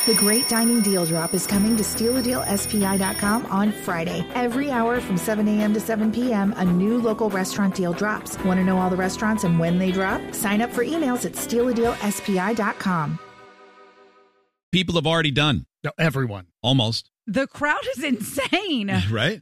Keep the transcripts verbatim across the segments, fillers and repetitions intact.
The Great Dining Deal Drop is coming to steal a deal S P I dot com on Friday. Every hour from seven a.m. to seven p.m., a new local restaurant deal drops. Want to know all the restaurants and when they drop? Sign up for emails at steal a deal S P I dot com. People have already done. No, everyone. Almost. The crowd is insane. Right?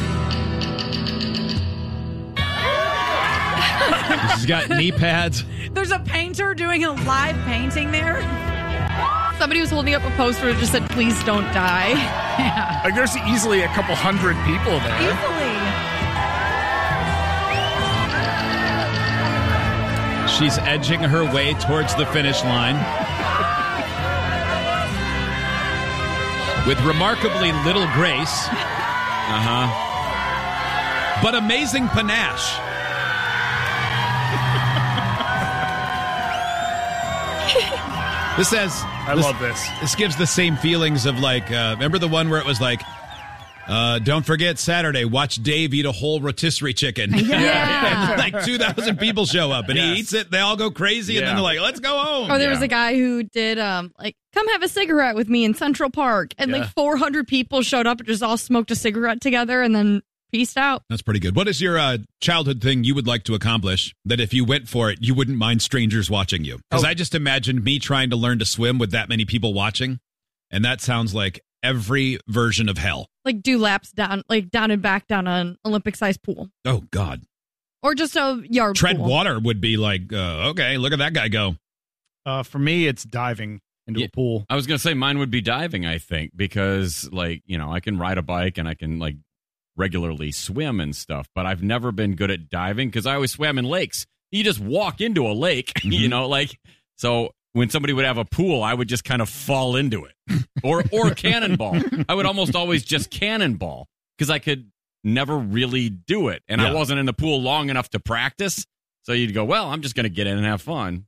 She's got knee pads. There's a painter doing a live painting there. Somebody was holding up a poster that just said, please don't die. Yeah. Like, there's easily a couple hundred people there. Easily. She's edging her way towards the finish line. With remarkably little grace. Uh-huh. But amazing panache. This says... I this, love this. This gives the same feelings of like... Uh, remember the one where it was like... Uh, don't forget Saturday, watch Dave eat a whole rotisserie chicken. Yeah. And like two thousand people show up and Yes. he eats it. They all go crazy Yeah. and then they're like, let's go home. Or there Yeah. was a guy who did, um, like, come have a cigarette with me in Central Park. And Yeah. like four hundred people showed up and just all smoked a cigarette together and then peaced out. That's pretty good. What is your uh, childhood thing you would like to accomplish that if you went for it, you wouldn't mind strangers watching you? Because Oh. I just imagined me trying to learn to swim with that many people watching. And that sounds like every version of hell. Like do laps down, like down and back down an Olympic-sized pool. Oh, God. Or just a yard Tread pool. water would be like, uh, okay, look at that guy go. Uh, for me, it's diving into Yeah. a pool. I was going to say mine would be diving, I think, because, like, you know, I can ride a bike and I can, like, regularly swim and stuff, but I've never been good at diving because I always swam in lakes. You just walk into a lake, you know, like, so when somebody would have a pool, I would just kind of fall into it. Or or cannonball. I would almost always just cannonball because I could never really do it. And Yeah. I wasn't in the pool long enough to practice. So you'd go, well, I'm just going to get in and have fun.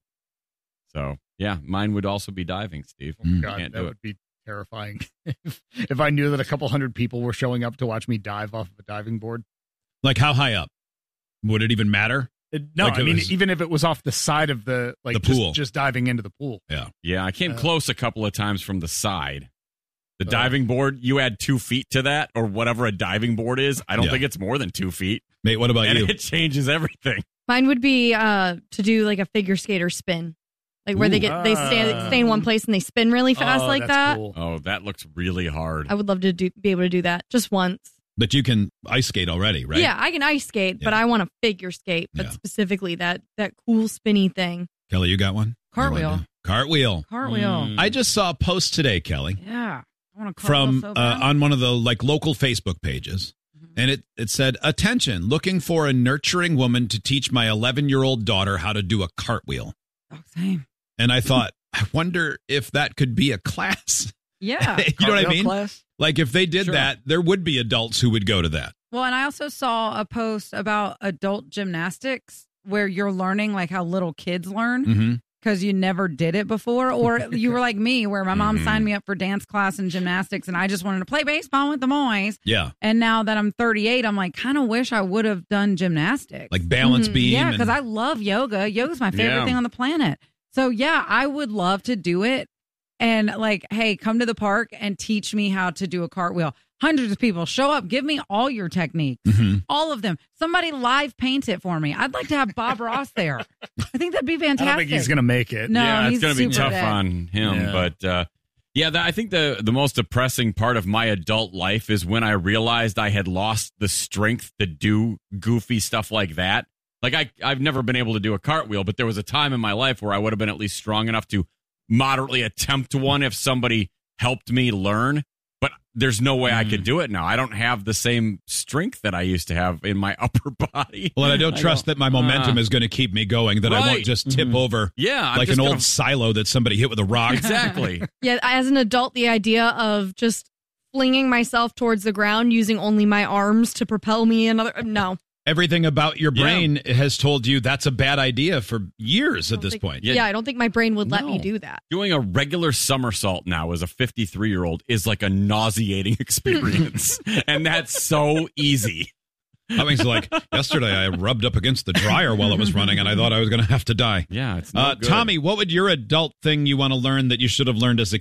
So, yeah, mine would also be diving, Steve. Mm. God, Can't that do would it. be terrifying. if, if I knew that a couple hundred people were showing up to watch me dive off of a diving board. Like how high up? Would it even matter? It, no, Like I it mean, was- even if it was off the side of the, like, The just, pool. just diving into the pool. Yeah. Yeah, I came Uh, close a couple of times from the side. The Uh, diving board, you add two feet to that, or whatever a diving board is. I don't Yeah. think it's more than two feet. Mate, what about and you? it changes everything. Mine would be uh, to do like a figure skater spin. Like where they Ooh. get, they stay, Ah. stay in one place and they spin really fast Oh, like that's that. cool. Oh, that looks really hard. I would love to do, be able to do that just once. But you can ice skate already, right? Yeah, I can ice skate, but Yeah. I want to figure skate, but Yeah. specifically that that cool spinny thing. Kelly, you got one? Cartwheel. You want to- Cartwheel. Cartwheel. Mm. I just saw a post today, Kelly, Yeah. I want to from so uh, bad. on one of the like local Facebook pages. And it, it said, attention, looking for a nurturing woman to teach my eleven-year-old daughter how to do a cartwheel. Oh, same. And I thought, I wonder if that could be a class. Yeah. You know what I Cartwheel mean? class? Like if they did Sure. that, there would be adults who would go to that. Well, and I also saw a post about adult gymnastics where you're learning like how little kids learn Mm-hmm. because you never did it before. Or you were like me, where my mom Mhm. signed me up for dance class and gymnastics, and I just wanted to play baseball with the boys. Yeah. And now that I'm thirty-eight, I'm like, kind of wish I would have done gymnastics. Like balance Mhm. beam. Yeah, and- because I love yoga. Yoga's my favorite Yeah. thing on the planet. So, yeah, I would love to do it. And like, hey, come to the park and teach me how to do a cartwheel. Hundreds of people show up. Give me all your techniques, Mhm. all of them. Somebody live paint it for me. I'd like to have Bob Ross there. I think that'd be I fantastic. don't think he's going to make it. No, yeah, he's it's going to be super tough dead. on him. Yeah. But uh, yeah, the, I think the the most depressing part of my adult life is when I realized I had lost the strength to do goofy stuff like that. Like I, I've never been able to do a cartwheel, but there was a time in my life where I would have been at least strong enough to moderately attempt one if somebody helped me learn. But there's no way I could do it now. I don't have the same strength that I used to have in my upper body. Well, and I don't trust that my momentum uh, is going to keep me going, that I won't right. just tip over Yeah, I'm like just an old gonna- silo that somebody hit with a rock. Exactly. Yeah, as an adult, the idea of just flinging myself towards the ground using only my arms to propel me another no. Everything about your Yeah. brain has told you that's a bad idea for years I at don't this think- point. Yeah. I don't think my brain would let me No. do that. Doing a regular somersault now as a fifty-three-year-old is like a nauseating experience. And that's so easy. I mean, it's like yesterday I rubbed up against the dryer while it was running and I thought I was going to have to die. Yeah, it's no Uh, good. Tommy, what would your adult thing you want to learn that you should have learned as a